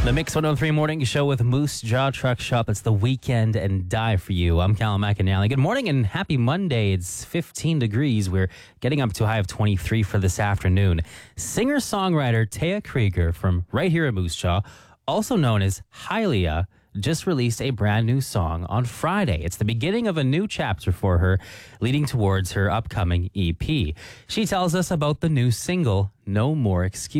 The Mix 103 Morning Show with Moose Jaw Truck Shop. It's the weekend and die for you. I'm Callum McAnally. Good morning and happy Monday. It's 15 degrees. We're getting up to a high of 23 for this afternoon. Singer-songwriter Taya Krieger from right here at Moose Jaw, also known as Hylia, just released a brand new song on Friday. It's the beginning of a new chapter for her, leading towards her upcoming EP. She tells us about the new single, No More Excuses.